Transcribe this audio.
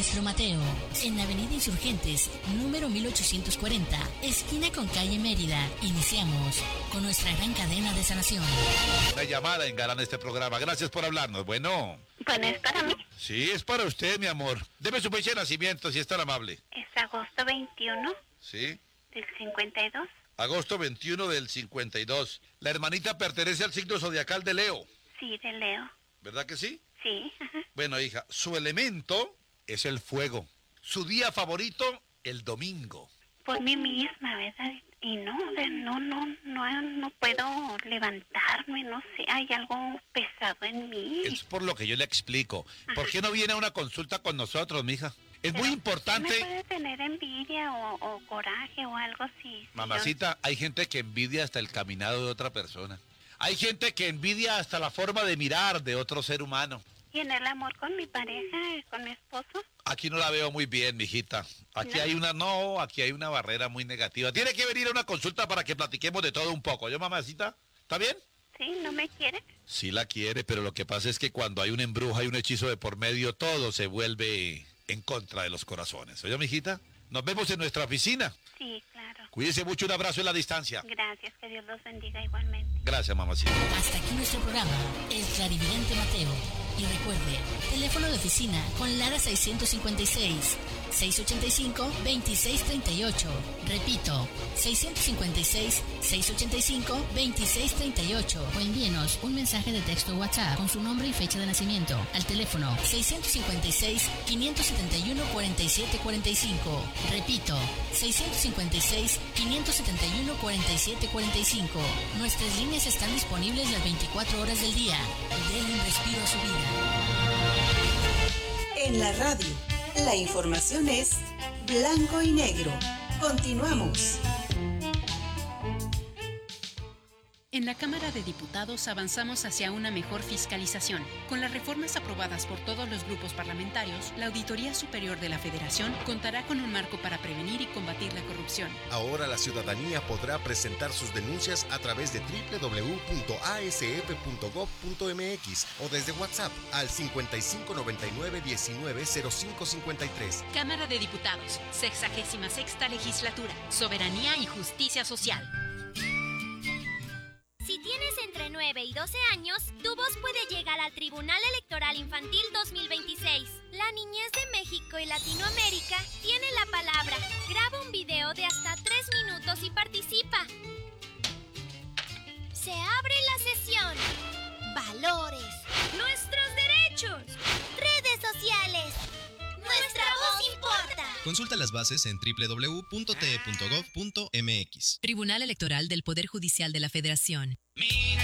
Nuestro Mateo, en Avenida Insurgentes, número 1840, esquina con calle Mérida. Iniciamos con nuestra gran cadena de sanación. La llamada engalana este programa. Gracias por hablarnos. Bueno, ¿es para mí? sí, es para usted, mi amor. Deme su fecha de nacimiento, si es tan amable. Es agosto 21 Sí, del 52. agosto 21 del 52. La hermanita pertenece al signo zodiacal de Leo, Sí, de Leo. ¿verdad que sí? Sí, ajá. Bueno, hija, su elemento es el fuego. Su día favorito, el domingo. Por mí misma, ¿verdad? Y no puedo levantarme, no sé, hay algo pesado en mí. Es por lo que yo le explico. ¿Por qué no viene a una consulta con nosotros, mija? Es muy importante. ¿Me puede tener envidia o coraje o algo así? Mamacita, hay gente que envidia hasta el caminado de otra persona. Hay gente que envidia hasta la forma de mirar de otro ser humano. ¿Y en el amor con mi pareja, con mi esposo? Aquí no la veo muy bien, mijita. Aquí aquí hay una barrera muy negativa. Tiene que venir a una consulta para que platiquemos de todo un poco. ¿Yo, mamacita? ¿Está bien? Sí, ¿no me quiere? Sí la quiere, pero lo que pasa es que cuando hay un embrujo, hay un hechizo de por medio, todo se vuelve en contra de los corazones. ¿Oye, mijita? Nos vemos en nuestra oficina. Sí, claro. Cuídese mucho, un abrazo en la distancia. Gracias, que Dios los bendiga igualmente. Gracias, mamacita. Hasta aquí nuestro programa, El Clarividente Mateo. Y recuerde, teléfono de oficina con Lara 656 685-2638. Repito, 656-685-2638. O envíenos un mensaje de texto WhatsApp con su nombre y fecha de nacimiento al teléfono 656-571-4745. Repito, 656-571-4745. Nuestras líneas están disponibles las 24 horas del día. Denle un respiro a su vida. En la radio, la información es blanco y negro. Continuamos. En la Cámara de Diputados avanzamos hacia una mejor fiscalización. Con las reformas aprobadas por todos los grupos parlamentarios, la Auditoría Superior de la Federación contará con un marco para prevenir y combatir la corrupción. Ahora la ciudadanía podrá presentar sus denuncias a través de www.asf.gov.mx o desde WhatsApp al 5599-190553. Cámara de Diputados, 66ª Legislatura, Soberanía y Justicia Social. Si tienes entre 9 y 12 años, tu voz puede llegar al Tribunal Electoral Infantil 2026. La niñez de México y Latinoamérica tiene la palabra. Graba un video de hasta 3 minutos y participa. Se abre la sesión. Valores. Nuestros derechos. Redes sociales. Nuestra voz importa. Consulta las bases en www.te.gov.mx. Tribunal Electoral del Poder Judicial de la Federación. Mira